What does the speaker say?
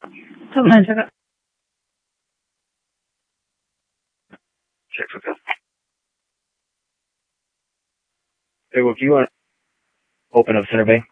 잠깐만. Check for this. Hey, well, if you want to open up Center Bay.